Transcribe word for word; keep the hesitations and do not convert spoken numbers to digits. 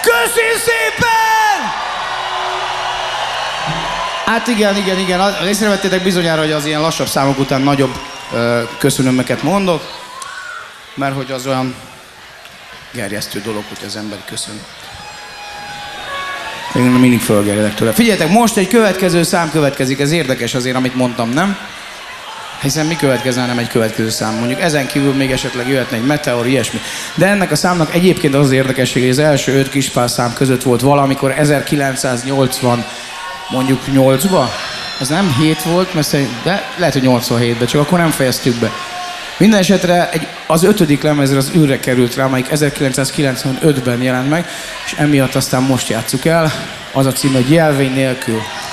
Köszi szépen! Hát igen, igen, igen. Észrevettétek bizonyára, hogy az ilyen lassabb számok után nagyobb ö, köszönömöket mondok, mert hogy az olyan gerjesztő dolog, hogy az ember köszön. Én mindig fölgerjedek tőle. Figyeljetek, most egy következő szám következik, ez érdekes azért, amit mondtam, nem? Hiszen mi következne, nem egy következő szám. Mondjuk ezen kívül még esetleg jöhetne egy meteor, ilyesmi. De ennek a számnak egyébként az az érdekesség, hogy az első öt kispál szám között volt valamikor ezerkilencszáznyolcvan, mondjuk nyolcba. Az nem hét volt, mert de lehet, hogy nyolcvanhétben, csak akkor nem fejeztük be. Minden esetre egy, az ötödik lemezre az űrre került rá, amelyik ezerkilencszázkilencvenötben jelent meg, és emiatt aztán most játsszuk el. Az a cím, hogy Jelvény nélkül.